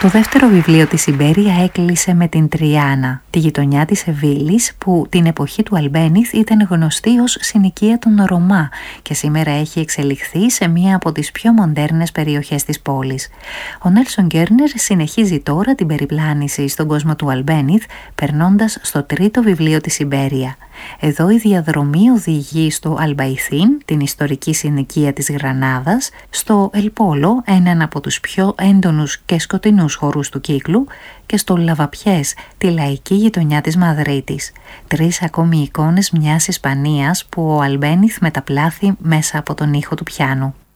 Το δεύτερο βιβλίο της Ιμπέρια έκλεισε με την Τριάνα, τη γειτονιά της Σεβίλης που την εποχή του Αλμπένιθ ήταν γνωστή ως συνοικία των Ρωμά και σήμερα έχει εξελιχθεί σε μία από τις πιο μοντέρνες περιοχές της πόλης. Ο Νέλσον Γκέρνερ συνεχίζει τώρα την περιπλάνηση στον κόσμο του Αλμπένιθ, περνώντας στο τρίτο βιβλίο της Ιμπέρια. Εδώ η διαδρομή οδηγεί στο Αλμπαϊθίν, την ιστορική συνοικία της Γρανάδας, στο Ελπόλο, έναν από τους πιο έντονους και σκοτεινούς χορούς του κύκλου, και στο Λαβαπιές, τη λαϊκή γειτονιά της Μαδρίτης. 3 ακόμη εικόνες μιας Ισπανίας που ο Αλμπένιθ μεταπλάθει μέσα από τον ήχο του πιάνου.